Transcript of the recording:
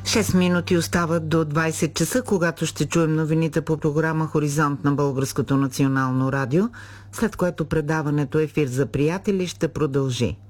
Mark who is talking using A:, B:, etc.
A: 6 минути остават до 20 часа, когато ще чуем новините по програма Хоризонт на Българското национално радио, след което предаването Ефир за приятели ще продължи.